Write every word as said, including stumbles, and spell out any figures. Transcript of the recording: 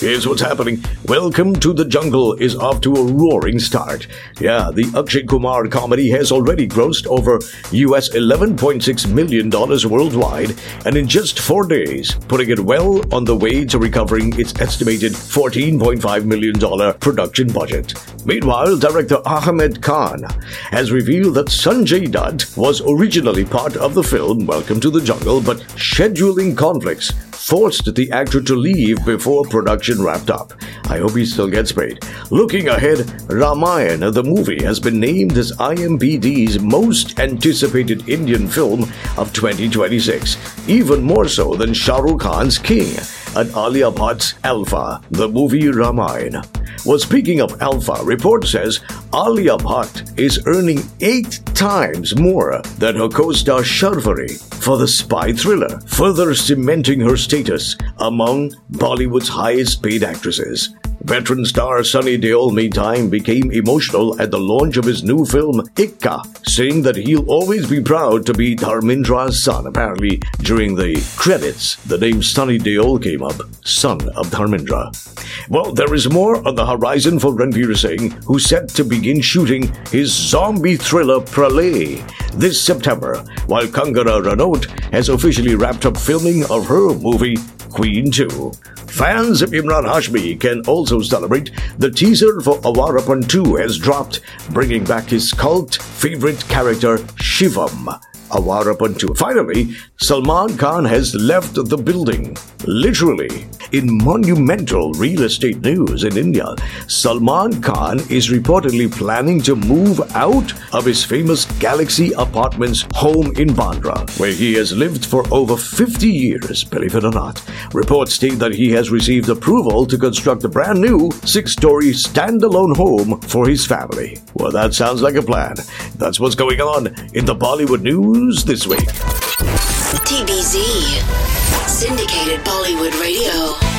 Here's what's happening. Welcome to the Jungle is off to a roaring start. Yeah, the Akshay Kumar comedy has already grossed over U S eleven point six million dollars worldwide, and in just four days, putting it well on the way to recovering its estimated fourteen point five million dollars production budget. Meanwhile, director Ahmed Khan has revealed that Sanjay Dutt was originally part of the film Welcome to the Jungle, but scheduling conflicts forced the actor to leave before production wrapped up. I hope he still gets paid. Looking ahead, Ramayana, the movie, has been named as I M D B's most anticipated Indian film of twenty twenty-six, even more so than Shah Rukh Khan's King and Alia Bhatt's Alpha, the movie Ramayana. Well, speaking of Alpha, report says Alia Bhatt is earning eight times more than her co-star Sharfari for the spy thriller, further cementing her status among Bollywood's highest paid actresses. Veteran star Sunny Deol, meantime, became emotional at the launch of his new film, Ikka, saying that he'll always be proud to be Dharmendra's son. Apparently, during the credits, the name Sunny Deol came up, son of Dharmendra. Well, there is more on the horizon for Ranveer Singh, who's set to begin shooting his zombie thriller Pralay this September, while Kangana Ranaut has officially wrapped up filming of her movie Queen two. Fans of Imran Hashmi can also celebrate. The teaser for Awarapan two has dropped, bringing back his cult favorite character Shivam. Awarapan two. Finally, Salman Khan has left the building. Literally. In monumental real estate news in India, Salman Khan is reportedly planning to move out of his famous Galaxy Apartments home in Bandra, where he has lived for over fifty years, believe it or not. Reports state that he has received approval to construct a brand new six-story standalone home for his family. Well, that sounds like a plan. That's what's going on in the Bollywood news this week. T B Z, Syndicated Bollywood Radio.